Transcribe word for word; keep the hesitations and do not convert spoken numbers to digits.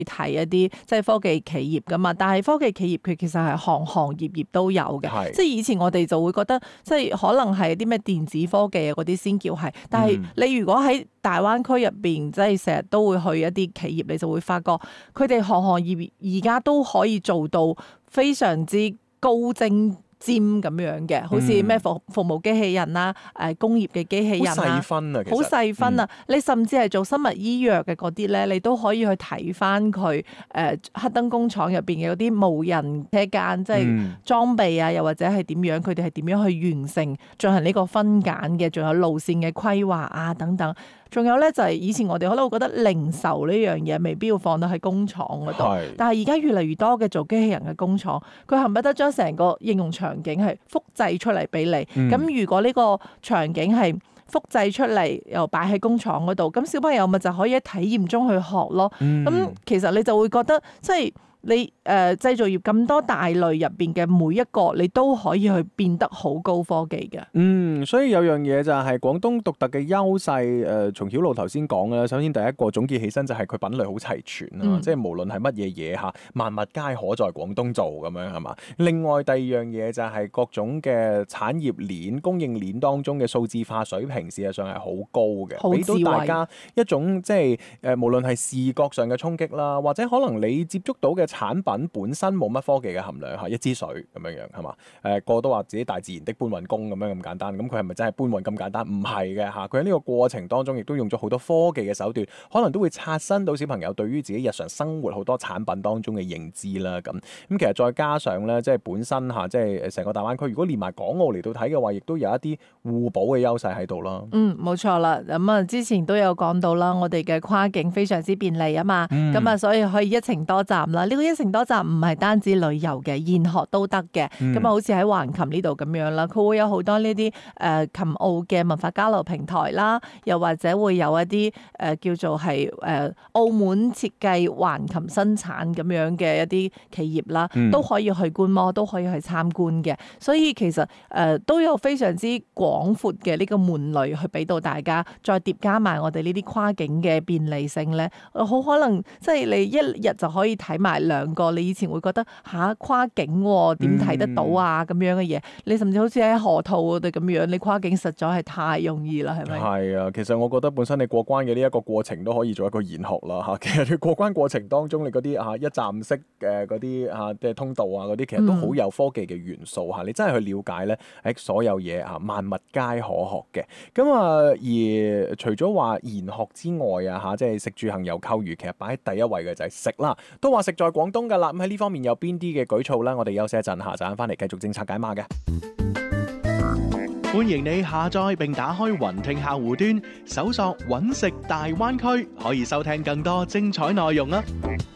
睇一啲即係科技企業噶嘛，但係科技企業佢其實係行行業業都有嘅，即係以前我哋就會覺得即係可能係啲咩電子科技啊嗰啲先叫係，但係你如果喺大灣區入邊即係成日都會去一啲企業，你就會發覺佢哋行行業業而家都可以做到非常之高精尖咁樣嘅，好似咩服服務機器人啦，誒工業嘅機器人啦，好細分啊， 好細分啊！嗯、你甚至係做生物醫藥嘅嗰啲咧，你都可以去睇翻佢誒黑燈工廠入邊嘅嗰啲無人車間，即係裝備啊，又或者係點樣，佢哋係點樣去完成進行呢個分揀嘅，仲有路線嘅規劃啊等等。仲有咧就係以前我哋可能會覺得零售呢樣嘢未必要放到喺工廠嗰度，是但係而家越嚟越多嘅做機器人嘅工廠，佢恨不得將成個應用場景係複製出嚟俾你。咁、嗯、如果呢個場景係複製出嚟又擺喺工廠嗰度，咁小朋友咪就可以喺體驗中去學咯。咁、嗯、其實你就會覺得即係。你誒、呃、製造業咁多大類入邊嘅每一個，你都可以去變得好高科技嘅。 嗯，所以有樣嘢就係廣東獨特嘅優勢。誒、呃，從曉露頭先講啦，首先第一個總結起身就係佢品類好齊全啊，嗯、即係無論係乜嘢嘢嚇，萬物皆可在廣東做咁樣係嘛。另外第二樣嘢就係各種嘅產業鏈、供應鏈當中嘅數字化水平，事實上係好高嘅，俾到大家一種即係誒、呃，無論係視覺上嘅衝擊啦，或者可能你接觸到嘅產品本身冇乜科技嘅含量嚇，一支水咁樣樣係嘛？誒個都話自己大自然的搬運工咁樣咁簡單，咁佢係咪真係搬運咁簡單？唔係嘅嚇，佢喺呢個過程當中亦都用咗好多科技嘅手段，可能都會刷新到小朋友對於自己日常生活好多產品當中嘅認知啦。咁咁其實再加上咧，即係本身嚇，即係成個大灣區，如果連埋港澳嚟到睇嘅話，亦都有一啲互補嘅優勢喺度啦。 嗯，冇錯啦。咁啊，之前都有講到啦，我哋嘅跨境非常之便利啊嘛。咁啊、嗯，所以可以一程多站啦。呢個一程多站唔係單止旅遊嘅，研學都得嘅。咁啊、嗯，好似喺橫琴呢度咁樣啦，佢會有好多呢啲誒琴澳嘅文化交流平台啦，又或者會有一啲誒、呃、叫做係誒、呃、澳門設計橫琴生產咁樣嘅一啲企業啦，嗯、都可以去觀摩，都可以去參觀嘅。所以其實誒、呃、都有非常之廣闊嘅呢個門類去俾到大家，再疊加埋我哋呢啲跨境嘅便利性咧，好可能即係你一日就可以睇埋兩個。你以前會覺得吓、啊、跨境點睇得到啊咁、嗯、樣嘅嘢，你甚至好似喺河套嗰度咁樣，你跨境實在係太容易啦，係咪？ 係啊，其實我覺得本身你過關嘅呢一個過程都可以做一個研學啦嚇。其實你過關過程當中，你嗰啲嚇一站式嘅嗰啲嚇即係通道啊嗰啲，其實都好有科技嘅元素嚇。嗯、你真係去了解咧，喺所有嘢嚇萬物皆可學嘅。咁啊，而除咗話研學之外啊嚇，即係食住行遊購娛，其實擺喺第一位嘅就係食啦。都話食在廣東㗎啦。咁喺呢方面有邊啲嘅舉措咧？我哋休息一陣，下陣翻嚟繼續政策解碼嘅。 歡迎你下載並打開雲聽客戶端，搜索揾食大灣區，可以收聽更多精彩內容啊！